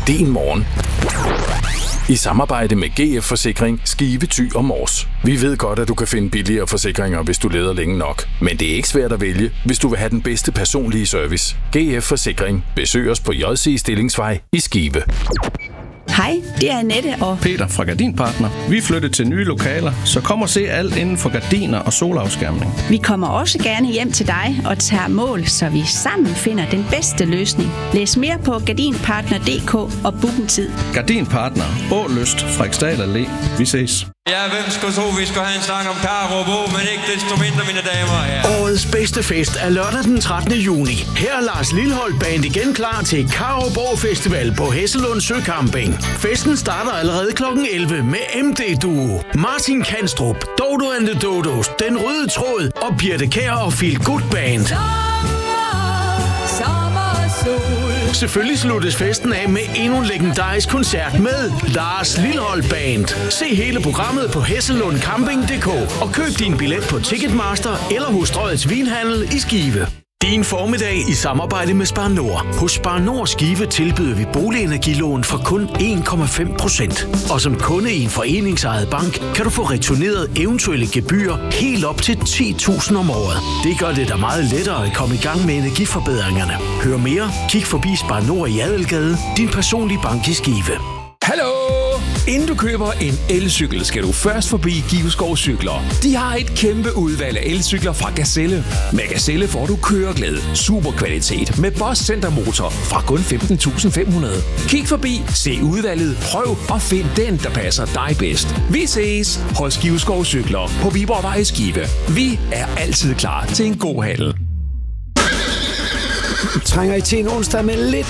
din morgen. I samarbejde med GF Forsikring, Skive, Thy og Mors. Vi ved godt, at du kan finde billigere forsikringer, hvis du leder længe nok. Men det er ikke svært at vælge, hvis du vil have den bedste personlige service. GF Forsikring. Besøg os på JC Stillingsvej i Skive. Hej, det er Annette og Peter fra Gardinpartner. Vi er flyttet til nye lokaler, så kom og se alt inden for gardiner og solafskærmning. vi kommer også gerne hjem til dig og tager mål, så vi sammen finder den bedste løsning. Læs mere på gardinpartner.dk og book en tid. Gardinpartner. Ålyst. Frederiksdal Allé. Vi ses. Ja, hvem skulle tro, vi skulle have en sang om Karup, men ikke desto mindre, mine damer og herrer. Årets bedste fest er lørdag den 13. juni. Her er Lars Lilholt Band igen klar til Karup Festival på Hesselund Søcamping. Festen starter allerede kl. 11 med MD Duo, Martin Kanstrup, Dodo and the Dodos, Den Røde Tråd og Birte Kjær og Feel Good Band. Selvfølgelig sluttes festen af med endnu en legendarisk koncert med Lars Lilholt Band. Se hele programmet på hesselundcamping.dk og køb din billet på Ticketmaster eller hos Strøgets Vinhandel i Skive. Din formiddag i samarbejde med Spar Nord. Hos Spar Nord Skive tilbyder vi boligenergilån for kun 1,5%. Og som kunde i en foreningsejet bank, kan du få returneret eventuelle gebyrer helt op til 10.000 om året. Det gør det da meget lettere at komme i gang med energiforbedringerne. Hør mere, kig forbi Spar Nord i Adelgade, din personlige bank i Skive. Hallo! Inden du køber en elcykel, skal du først forbi Giveskov Cykler. De har et kæmpe udvalg af elcykler fra Gazelle. Med Gazelle får du køreglæde, superkvalitet med Boss Centermotor fra kun 15.500. Kig forbi, se udvalget, prøv og find den, der passer dig bedst. Vi ses hos Giveskov Cykler på Viborgvej i Skive. Vi er altid klar til en god handel. Trænger I til en onsdag med lidt